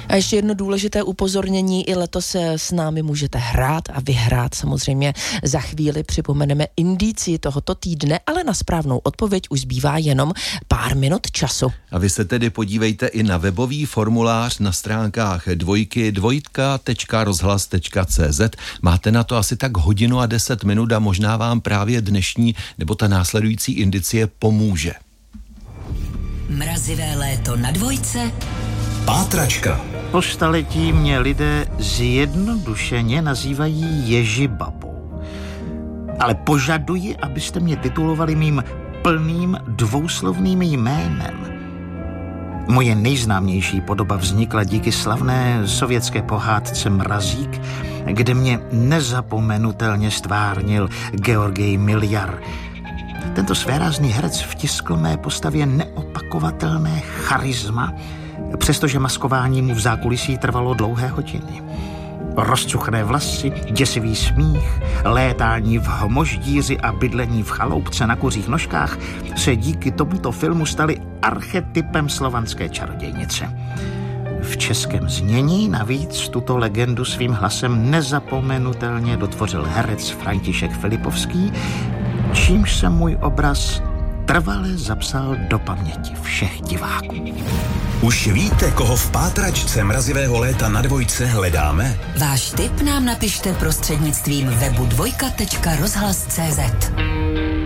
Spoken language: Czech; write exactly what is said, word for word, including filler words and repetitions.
A ještě jedno důležité upozornění, i letos s námi můžete hrát a vyhrát samozřejmě za chvíli. Připomeneme indicii tohoto týdne, ale na správnou odpověď už zbývá jenom pár minut času. A vy se tedy podívejte i na webový formulář na stránkách dvojky dvojka tečka rozhlas tečka cé zet. Máte na to asi tak hodinu a deset minut a možná vám právě dnešní nebo ta následující indicie pomůže. Mrazivé léto na dvojce. Pátračka. Po staletí mě lidé zjednodušeně nazývají Ježibabou. Ale požaduji, abyste mě titulovali mým plným dvouslovným jménem. Moje nejznámější podoba vznikla díky slavné sovětské pohádce Mrazík, kde mě nezapomenutelně stvárnil Georgij Miljar. Tento svérázný herec vtiskl mé postavě neopakovatelné charisma, přestože maskování mu v zákulisí trvalo dlouhé hodiny. Rozcuchné vlasy, děsivý smích, létání v hmoždíři a bydlení v chaloupce na kuřích nožkách se díky tomuto filmu staly archetypem slovanské čarodějnice. V českém znění navíc tuto legendu svým hlasem nezapomenutelně dotvořil herec František Filipovský, čímž se můj obraz trvale zapsal do paměti všech diváků. Už víte, koho v pátračce Mrazivého léta na dvojce hledáme? Váš tip nám napište prostřednictvím webu dvojka tečka rozhlas tečka cé zet.